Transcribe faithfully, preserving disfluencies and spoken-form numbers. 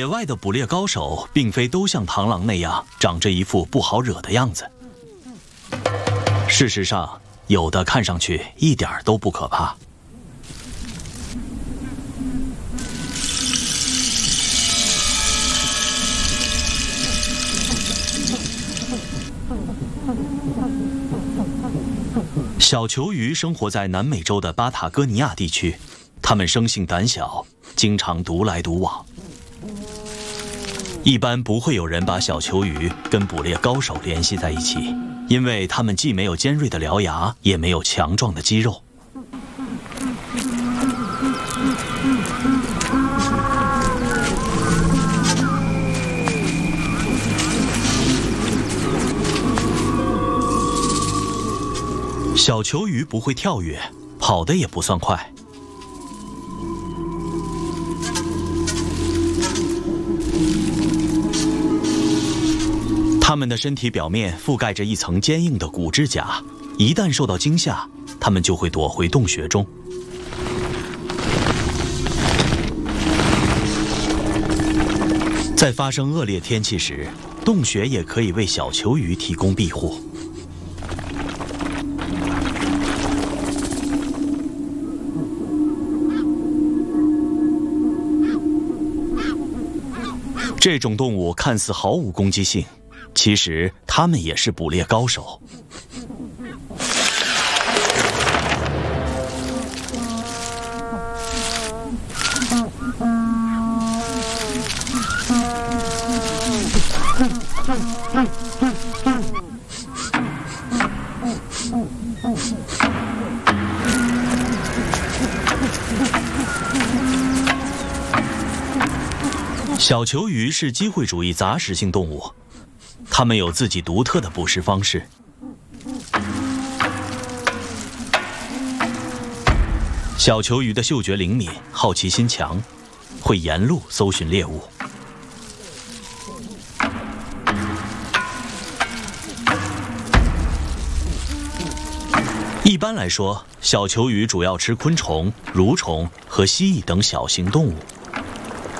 野外的捕猎高手并非都像螳螂那样长着一副不好惹的样子。事实上，有的看上去一点都不可怕。小球鱼生活在南美洲的巴塔哥尼亚地区，它们生性胆小，经常独来独往。一般不会有人把小球鱼跟捕猎高手联系在一起，因为它们既没有尖锐的獠牙，也没有强壮的肌肉。小球鱼不会跳跃，跑得也不算快。它们的身体表面覆盖着一层坚硬的骨质甲，一旦受到惊吓，它们就会躲回洞穴中。在发生恶劣天气时，洞穴也可以为小球鱼提供庇护。这种动物看似毫无攻击性，其实它们也是捕猎高手。小球鱼是机会主义杂食性动物，它们有自己独特的捕食方式。小球鱼的嗅觉灵敏，好奇心强，会沿路搜寻猎物。一般来说，小球鱼主要吃昆虫、蠕虫和蜥蜴等小型动物。